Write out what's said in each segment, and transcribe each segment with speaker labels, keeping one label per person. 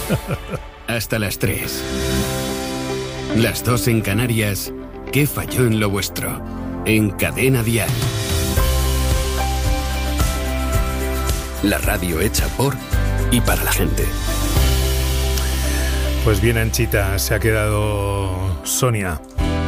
Speaker 1: Hasta las 3. Las 2 en Canarias. ¿Qué falló en lo vuestro? En Cadena Dial. La radio hecha por y para la gente.
Speaker 2: Pues bien anchita se ha quedado Sonia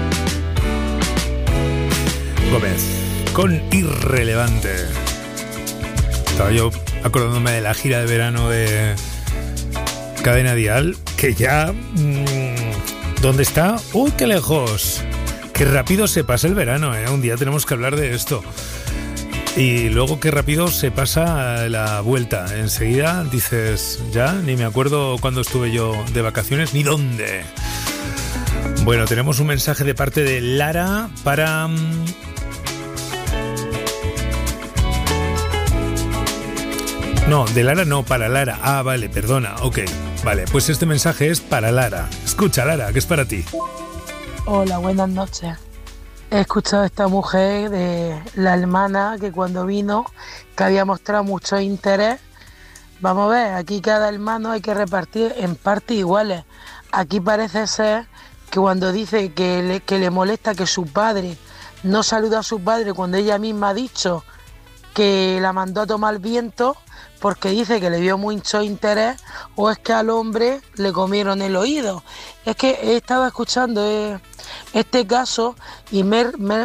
Speaker 2: Gómez con Irrelevante. Estaba yo acordándome de la gira de verano de Cadena Dial, que ya... ¿dónde está? ¡Uy, qué lejos! Qué rápido se pasa el verano, ¿eh? Un día tenemos que hablar de esto. Y luego qué rápido se pasa la vuelta. Enseguida dices, ya ni me acuerdo cuándo estuve yo de vacaciones ni dónde. Bueno, tenemos un mensaje de parte de Lara para... No, de Lara no, para Lara. Ah, vale, perdona, ok. Vale, pues este mensaje es para Lara. Escucha, Lara, que es para ti.
Speaker 3: Hola, buenas noches. He escuchado a esta mujer de la hermana que cuando vino, que había mostrado mucho interés. Vamos a ver, aquí cada hermano hay que repartir en partes iguales. Aquí parece ser que cuando dice que le molesta que su padre no saluda a su padre cuando ella misma ha dicho que la mandó a tomar viento porque dice que le vio mucho interés, o es que al hombre le comieron el oído. Es que he estado escuchando este caso y me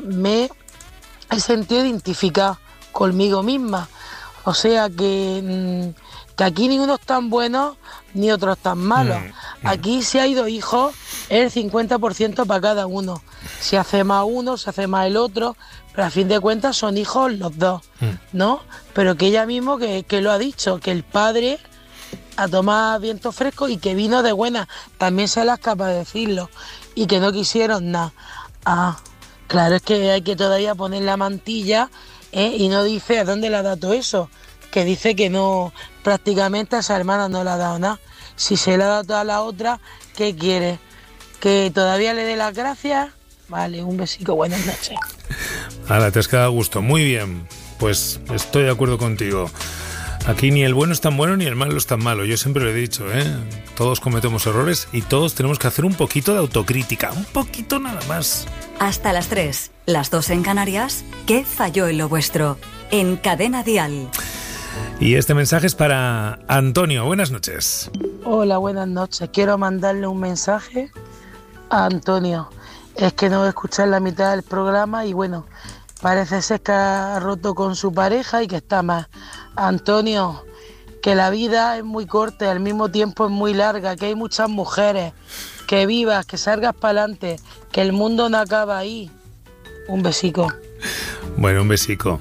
Speaker 3: he sentido identificada conmigo misma. O sea que aquí ninguno es tan bueno ni otro es tan malo. Aquí si hay 2 hijos es el 50% para cada uno. Si hace más uno, se hace más el otro, pero a fin de cuentas son hijos los dos, ¿no? Pero que ella mismo que lo ha dicho, que el padre a tomar viento fresco y que vino de buena, también se las capaz de decirlo, y que no quisieron nada. Ah, claro, es que hay que todavía poner la mantilla, y no dice a dónde le ha dado eso, que dice que no, prácticamente a esa hermana no le ha dado nada. Si se le ha dado a la otra, ¿qué quiere? ¿Que todavía le dé las gracias? Vale, un besito, buenas noches.
Speaker 2: Hala, te has quedado a gusto, muy bien. Pues estoy de acuerdo contigo. Aquí ni el bueno es tan bueno ni el malo es tan malo. Yo siempre lo he dicho, ¿eh? Todos cometemos errores y todos tenemos que hacer un poquito de autocrítica. Un poquito nada más.
Speaker 4: Hasta las 3, las 2 en Canarias. ¿Qué falló en lo vuestro? En Cadena Dial.
Speaker 2: Y este mensaje es para Antonio. Buenas noches.
Speaker 3: Hola, buenas noches. Quiero mandarle un mensaje a Antonio. Es que no voy a escuchar la mitad del programa y bueno, parece ser que ha roto con su pareja y que está mal. Antonio, que la vida es muy corta y al mismo tiempo es muy larga, que hay muchas mujeres, que vivas, que salgas para adelante, que el mundo no acaba ahí. Un besico.
Speaker 2: Bueno, un besico.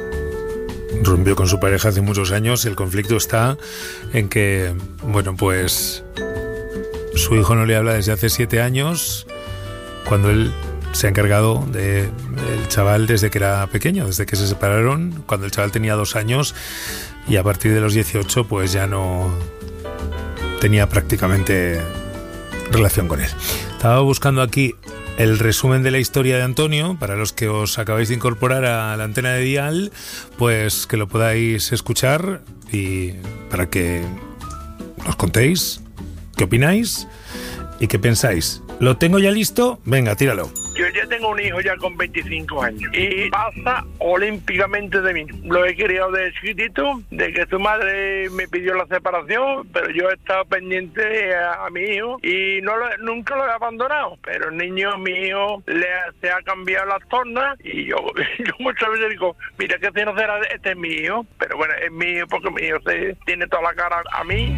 Speaker 2: Rompió con su pareja hace muchos años. El conflicto está en que, bueno, pues su hijo no le habla desde hace 7 años, cuando él se ha encargado del chaval desde que era pequeño, desde que se separaron, cuando el chaval tenía 2 años, y a partir de los 18 pues ya no tenía prácticamente relación con él. Estaba buscando aquí el resumen de la historia de Antonio, para los que os acabáis de incorporar a la antena de Dial, pues que lo podáis escuchar y para que nos contéis qué opináis y qué pensáis. ¿Lo tengo ya listo? Venga, tíralo.
Speaker 5: Yo ya tengo un hijo ya con 25 años y pasa olímpicamente de mí. Lo he criado de chiquitito, de que su madre me pidió la separación, pero yo he estado pendiente a mi hijo y nunca lo he abandonado. Pero el niño mío se ha cambiado las tornas y yo muchas veces digo, mira que si no será, este es mi hijo, pero bueno, es mi hijo porque mi hijo tiene toda la cara a mí.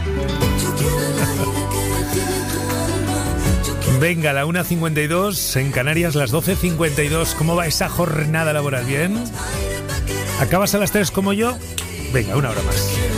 Speaker 2: Venga, la 1:52, en Canarias las 12:52. ¿Cómo va esa jornada laboral? ¿Bien? ¿Acabas a las 3 como yo? Venga, 1 hora más.